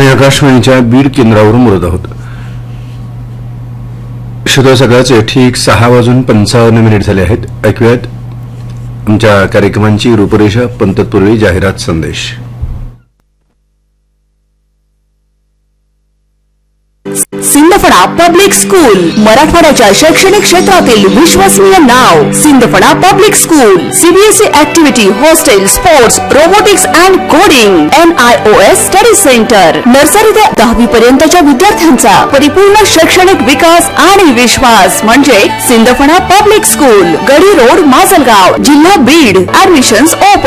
आकाशवाणीच्या बीड केंद्रावरून बोलत आहोत. श्रोते सकाळचे ठीक 6:55 झाले आहेत. ऐकूयात आमच्या कार्यक्रमांची रूपरेषा, पण तत्पूर्वी जाहिरात संदेश. सिंदफणा पब्लिक स्कूल, मराठवाड्याच्या शैक्षणिक क्षेत्रातील विश्वसनीय नाव. Sindphana public school, CBSE activity, hostel, sports, robotics and coding, NIOS study centre. Nursery ते 10वी पर्यंतच्या विद्यार्थ्यांचा परिपूर्ण शैक्षणिक विकास आणि विश्वास म्हणजे सिंदफणा पब्लिक स्कूल, गडी रोड, माजलगाव, जिल्हा बीड. Admissions open.